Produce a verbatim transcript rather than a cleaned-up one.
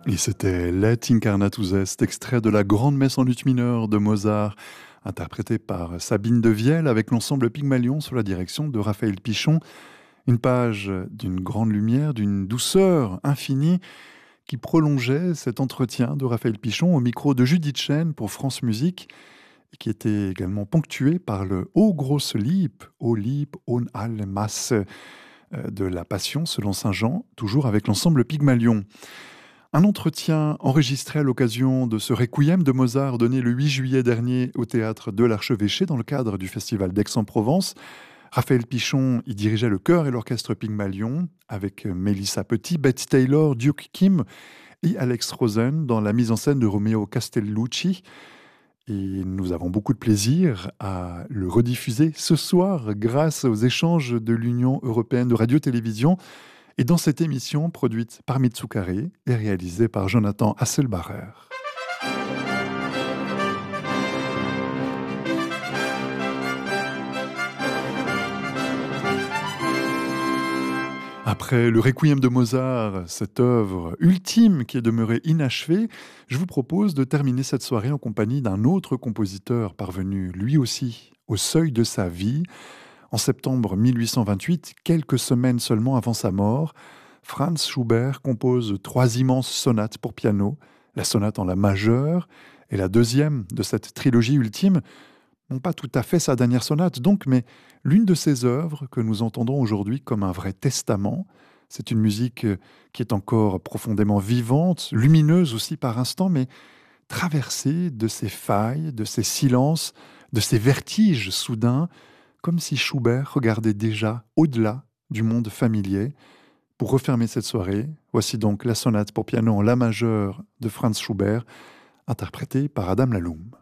Et c'était Let Incarnatus Est, extrait de la Grande Messe en ut mineur de Mozart, interprété par Sabine de Vielle avec l'ensemble Pygmalion sous la direction de Raphaël Pichon. Une page d'une grande lumière, d'une douceur infinie qui prolongeait cet entretien de Raphaël Pichon au micro de Judith Chen pour France Musique, et qui était également ponctué par le O grosse Lieb, O Lieb on alle Masse de la Passion selon Saint Jean, toujours avec l'ensemble Pygmalion. Un entretien enregistré à l'occasion de ce requiem de Mozart donné le huit juillet dernier au théâtre de l'Archevêché dans le cadre du festival d'Aix-en-Provence. Raphaël Pichon y dirigeait le chœur et l'orchestre Pygmalion avec Mélissa Petit, Bette Taylor, Duke Kim et Alex Rosen dans la mise en scène de Romeo Castellucci. Et nous avons beaucoup de plaisir à le rediffuser ce soir grâce aux échanges de l'Union européenne de radio-télévision et dans cette émission produite par Mitsukare et réalisée par Jonathan Hasselbacher. Après le Requiem de Mozart, cette œuvre ultime qui est demeurée inachevée, je vous propose de terminer cette soirée en compagnie d'un autre compositeur parvenu lui aussi au seuil de sa vie. En septembre mille huit cent vingt-huit, quelques semaines seulement avant sa mort, Franz Schubert compose trois immenses sonates pour piano, la sonate en la majeure et la deuxième de cette trilogie ultime, non pas tout à fait sa dernière sonate donc, mais l'une de ses œuvres que nous entendons aujourd'hui comme un vrai testament. C'est une musique qui est encore profondément vivante, lumineuse aussi par instants, mais traversée de ses failles, de ses silences, de ses vertiges soudains, comme si Schubert regardait déjà au-delà du monde familier. Pour refermer cette soirée, voici donc la sonate pour piano en la majeure de Franz Schubert, interprétée par Adam Laloum.